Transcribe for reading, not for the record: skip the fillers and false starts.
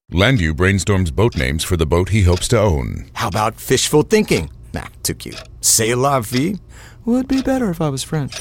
Landu brainstorms boat names for the boat he hopes to own. How about fishful thinking? Nah, too cute. C'est la vie would be better if I was French.